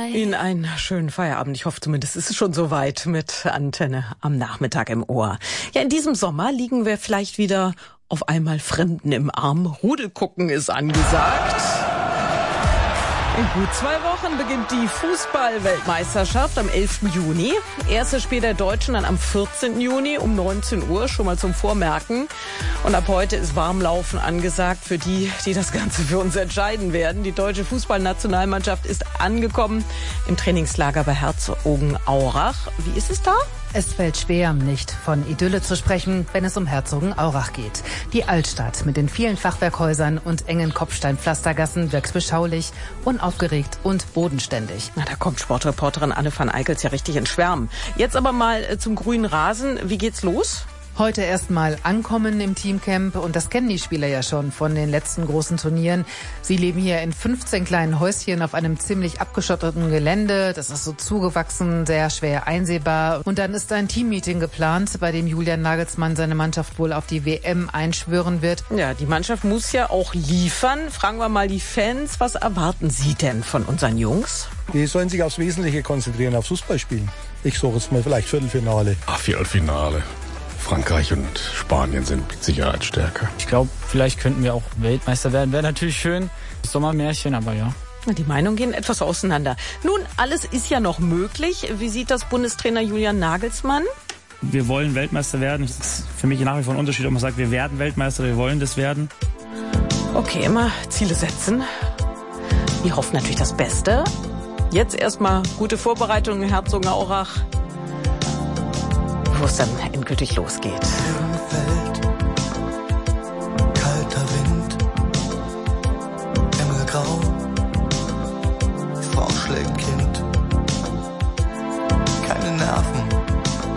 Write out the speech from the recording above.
Ihnen einen schönen Feierabend. Ich hoffe zumindest, es ist schon soweit mit Antenne am Nachmittag im Ohr. Ja, in diesem Sommer liegen wir vielleicht wieder auf einmal Fremden im Arm. Rudelgucken ist angesagt. In gut 2 Wochen beginnt die Fußball-Weltmeisterschaft am 11. Juni. Erstes Spiel der Deutschen dann am 14. Juni um 19 Uhr, schon mal zum Vormerken. Und ab heute ist Warmlaufen angesagt für die, die das Ganze für uns entscheiden werden. Die deutsche Fußballnationalmannschaft ist angekommen im Trainingslager bei Herzogenaurach. Wie ist es da? Es fällt schwer, nicht von Idylle zu sprechen, wenn es um Herzogenaurach geht. Die Altstadt mit den vielen Fachwerkhäusern und engen Kopfsteinpflastergassen wirkt beschaulich, unaufgeregt und bodenständig. Na, da kommt Sportreporterin Anne van Eickels ja richtig ins Schwärmen. Jetzt aber mal zum grünen Rasen. Wie geht's los? Heute erstmal ankommen im Teamcamp und das kennen die Spieler ja schon von den letzten großen Turnieren. Sie leben hier in 15 kleinen Häuschen auf einem ziemlich abgeschotteten Gelände. Das ist so zugewachsen, sehr schwer einsehbar. Und dann ist ein Teammeeting geplant, bei dem Julian Nagelsmann seine Mannschaft wohl auf die WM einschwören wird. Ja, die Mannschaft muss ja auch liefern. Fragen wir mal die Fans, was erwarten Sie denn von unseren Jungs? Die sollen sich aufs Wesentliche konzentrieren, aufs Fußballspielen. Ich sage jetzt mal vielleicht Viertelfinale. Viertelfinale. Frankreich und Spanien sind mit Sicherheit stärker. Ich glaube, vielleicht könnten wir auch Weltmeister werden. Wäre natürlich schön. Sommermärchen, aber ja. Die Meinungen gehen etwas auseinander. Nun, alles ist ja noch möglich. Wie sieht das Bundestrainer Julian Nagelsmann? Wir wollen Weltmeister werden. Das ist für mich nach wie vor ein Unterschied, ob man sagt, wir werden Weltmeister, wir wollen das werden. Okay, immer Ziele setzen. Wir hoffen natürlich das Beste. Jetzt erstmal gute Vorbereitungen in Herzogenaurach, wo es dann endgültig losgeht. Feld, kalter Wind, himmelgrau, Frau schlägt Kind, keine Nerven.